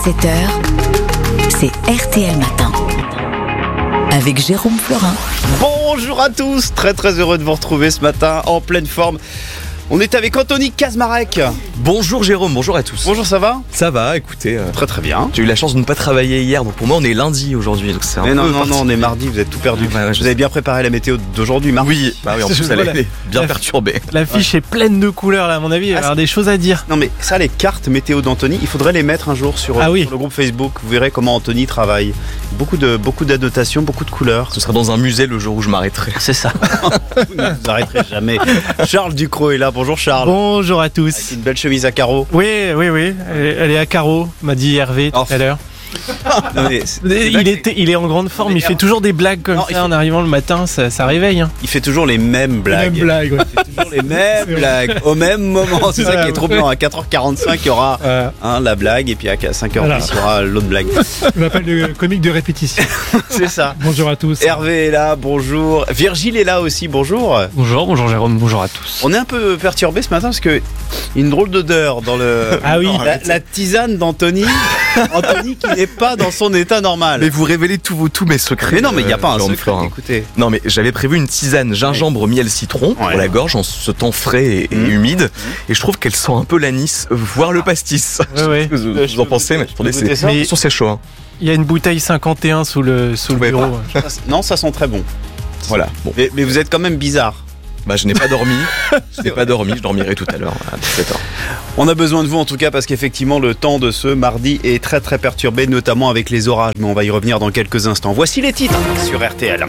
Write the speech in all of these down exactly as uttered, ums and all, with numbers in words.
sept heures, c'est R T L Matin. Avec Jérôme Florin. Bonjour à tous, très très heureux de vous retrouver ce matin en pleine forme. On est avec Anthony Kaczmarek. Bonjour Jérôme, bonjour à tous. Bonjour, ça va ? Ça va, écoutez. Euh, Très très bien. J'ai eu la chance de ne pas travailler hier, donc pour moi on est lundi aujourd'hui. Donc c'est un Mais peu non, non, non, on particulier. est mardi, vous êtes tout perdu. Ouais, ouais, je vous avez bien préparé la météo d'aujourd'hui, mardi ? Oui, bah oui, en plus elle est bien perturbée. L'affiche est pleine de couleurs là, à mon avis, il va y avoir des choses à dire. Non mais ça, les cartes météo d'Anthony, il faudrait les mettre un jour sur, Ah oui. sur le groupe Facebook. Vous verrez comment Anthony travaille. Beaucoup de beaucoup d'annotations, beaucoup de couleurs. Ce sera dans un musée le jour où je m'arrêterai. C'est ça. Vous ne vous arrêterez jamais. Charles Ducrot est là. Bonjour Charles. Bonjour à Avec tous. une belle chemise à carreaux. Oui, oui, oui, elle est, elle est à carreaux, m'a dit Hervé tout Oh. à l'heure. Non, mais c'est- c'est Il, vrai que était, il est en grande forme, Mais il fait Hervé- toujours des blagues comme Non, il ça fait- en arrivant le matin, ça, ça réveille. Hein. il fait toujours les mêmes blagues. blague, ouais. Toujours les mêmes C'est vrai. blagues au même moment. C'est ça Voilà. qui est trop bien. À quatre heures quarante-cinq, il y aura Euh, hein, la blague, et puis à cinq heures dix, Voilà. il y aura l'autre blague. On m'appelle le comique de répétition. C'est ça. Bonjour à tous. Hervé est là, bonjour. Virgile est là aussi, bonjour. bonjour, bonjour Jérôme, bonjour à tous. On est un peu perturbé ce matin parce que une drôle d'odeur dans le. Ah oui. la, la tisane d'Anthony. Anthony qui n'est pas dans son état normal. Mais vous révélez tous vos tous mes secrets. Mais non, mais il n'y a pas un Jérôme secret. Florin. Écoutez. Non mais j'avais prévu une tisane gingembre, miel, citron Ouais. pour la gorge en ce temps frais et, et Mmh. humide. Et je trouve qu'elle sent un peu l'anis, voire le pastis. Ouais, ouais. Je sais pas ce que vous, Euh, vous en je pensez, mais peux attendez, goûter c'est ça Mais- attention, c'est chaud. Hein. Il y a une bouteille cinquante et un sous le, sous le Ouais, bureau. Ça- non, ça sent très bon. Voilà. Bon, Mais, mais vous êtes quand même bizarre. bah je n'ai pas dormi. Je n'ai pas dormi. Je dormirai tout à l'heure à dix-sept heures. On a besoin de vous en tout cas parce qu'effectivement le temps de ce mardi est très très perturbé, notamment avec les orages, mais on va y revenir dans quelques instants. Voici les titres sur R T L.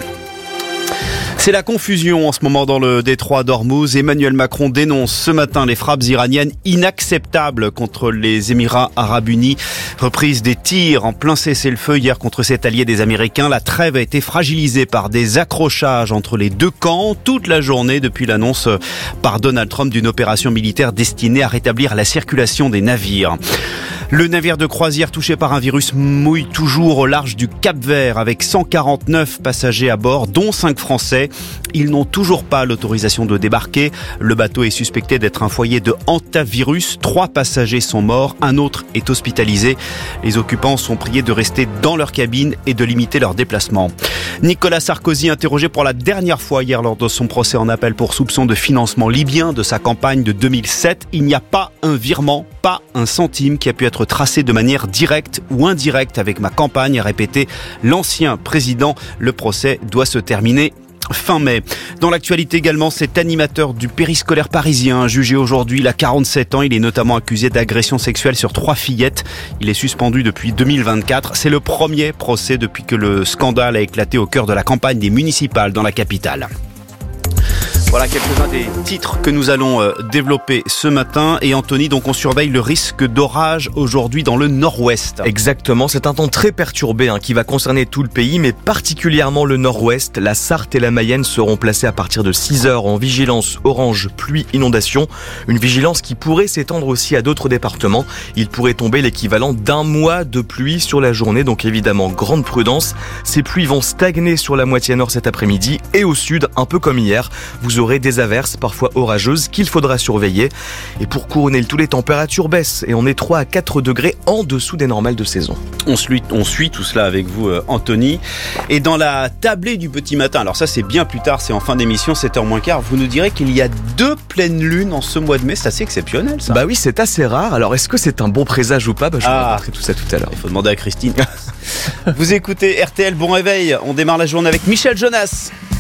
C'est la confusion en ce moment dans le détroit d'Ormuz. Emmanuel Macron dénonce ce matin les frappes iraniennes inacceptables contre les Émirats Arabes Unis. Reprise des tirs en plein cessez-le-feu hier contre cet allié des Américains. La trêve a été fragilisée par des accrochages entre les deux camps toute la journée depuis l'annonce par Donald Trump d'une opération militaire destinée à rétablir la circulation des navires. Le navire de croisière touché par un virus mouille toujours au large du Cap-Vert avec cent quarante-neuf passagers à bord, dont cinq Français. Ils n'ont toujours pas l'autorisation de débarquer. Le bateau est suspecté d'être un foyer de hantavirus. Trois passagers sont morts, un autre est hospitalisé. Les occupants sont priés de rester dans leur cabine et de limiter leurs déplacements. Nicolas Sarkozy interrogé pour la dernière fois hier lors de son procès en appel pour soupçon de financement libyen de sa campagne de deux mille sept. Il n'y a pas un virement, pas un centime qui a pu être tracé de manière directe ou indirecte avec ma campagne, a répété l'ancien président. Le procès doit se terminer fin mai. Dans l'actualité également, cet animateur du périscolaire parisien, jugé aujourd'hui, il a quarante-sept ans. Il est notamment accusé d'agression sexuelle sur trois fillettes. Il est suspendu depuis deux mille vingt-quatre. C'est le premier procès depuis que le scandale a éclaté au cœur de la campagne des municipales dans la capitale. Voilà quelques-uns des titres que nous allons euh, développer ce matin. Et Anthony, donc on surveille le risque d'orage aujourd'hui dans le nord-ouest. Exactement, c'est un temps très perturbé hein, qui va concerner tout le pays, mais particulièrement le nord-ouest. La Sarthe et la Mayenne seront placées à partir de six heures en vigilance orange pluie inondation. Une vigilance qui pourrait s'étendre aussi à d'autres départements. Il pourrait tomber l'équivalent d'un mois de pluie sur la journée, donc évidemment grande prudence. Ces pluies vont stagner sur la moitié nord cet après-midi et au sud, un peu comme hier. Vous aurez des averses parfois orageuses qu'il faudra surveiller. Et pour couronner le tout, les températures baissent et on est trois à quatre degrés en dessous des normales de saison. On suit, on suit tout cela avec vous, euh, Anthony. Et dans la tablée du petit matin, alors ça c'est bien plus tard, c'est en fin d'émission, sept heures moins quart, vous nous direz qu'il y a deux pleines lunes en ce mois de mai. C'est assez exceptionnel ça. Bah oui, c'est assez rare. Alors est-ce que c'est un bon présage ou pas bah, Je vous Ah. raconterai tout ça tout à l'heure. Il faut demander à Christine. Vous écoutez R T L, bon réveil. On démarre la journée avec Michel Jonas.